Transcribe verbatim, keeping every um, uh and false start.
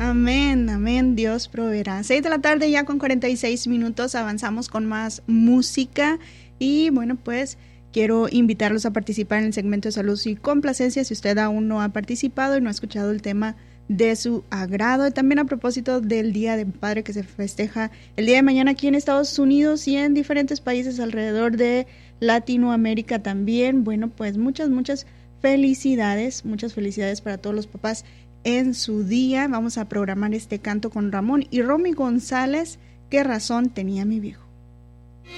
Amén, amén, Dios proveerá. Seis de la tarde ya con cuarenta y seis minutos, avanzamos con más música y bueno, pues quiero invitarlos a participar en el segmento de salud y complacencia si usted aún no ha participado y no ha escuchado el tema de su agrado. Y también a propósito del Día del Padre que se festeja el día de mañana aquí en Estados Unidos y en diferentes países alrededor de Latinoamérica también. Bueno, pues muchas, muchas felicidades, muchas felicidades para todos los papás en su día. Vamos a programar este canto con Ramón y Romy González. ¿Qué razón tenía mi viejo?